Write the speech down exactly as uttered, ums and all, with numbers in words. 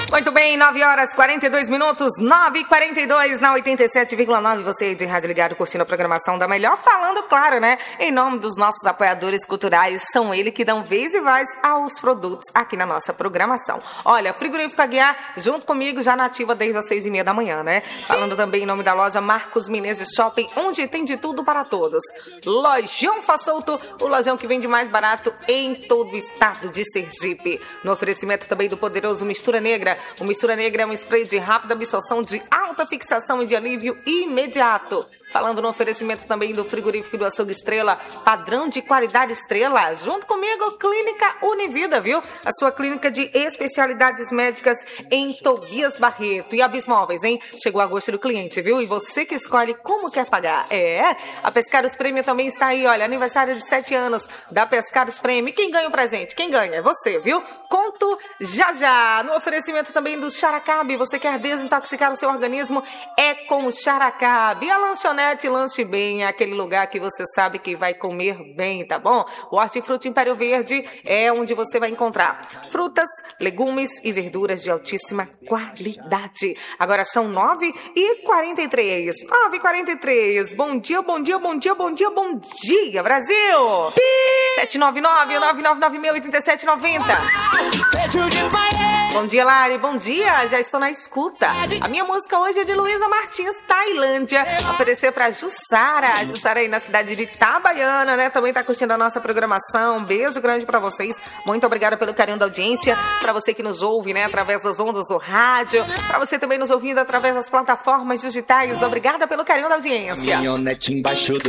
Muito bem, nove horas e quarenta e dois minutos, nove e quarenta e dois na oitenta e sete vírgula nove. Você de rádio ligado, curtindo a programação da melhor, falando, claro, né? Em nome dos nossos apoiadores culturais, são eles que dão vez e voz aos produtos aqui na nossa programação. Olha, Frigorífico Aguiar, junto comigo, já na ativa desde as seis e meia da manhã, né? Falando também em nome da loja Marcos Menezes Shopping, onde tem de tudo para todos. Lojão Fassolto, o lojão que vende mais barato em todo o estado de Sergipe. No oferecimento também do poderoso Mistura Negra. O Mistura Negra é um spray de rápida absorção, de alta fixação e de alívio imediato. Falando no oferecimento também do Frigorífico do Açougue Estrela, padrão de qualidade Estrela. Junto comigo, Clínica Univida, viu? A sua clínica de especialidades médicas em Tobias Barreto. E Abis Móveis, hein? Chegou a gosto do cliente, viu? E você que escolhe como quer pagar. É, a Pescados Prêmio também está aí, olha, aniversário de sete anos da Pescados Prêmio. Quem ganha o presente? Quem ganha? É você, viu? Conto já já. No oferecimento também do Xaracabe, você quer desintoxicar o seu organismo? É com o Xaracabe. E a lanchonete Lanche Bem é aquele lugar que você sabe que vai comer bem, tá bom? O Hortifruti Império Verde é onde você vai encontrar frutas, legumes e verduras de altíssima qualidade. Agora são nove e quarenta e três. nove e quarenta e três. Bom dia, bom dia, bom dia, bom dia, bom dia, Brasil! sete nove nove, nove nove nove, oito sete nove zero. Bom dia, Lari. Bom dia. Já estou na escuta. A minha música hoje é de Luísa Martins, Tailândia. Oferecer para Jussara. Jussara aí na cidade de Itabaiana, né? Também tá curtindo a nossa programação. Um beijo grande para vocês. Muito obrigada pelo carinho da audiência. Para você que nos ouve, né? Através das ondas do rádio. Para você também nos ouvindo através das plataformas digitais. Obrigada pelo carinho da audiência. Caminhonete embaixo do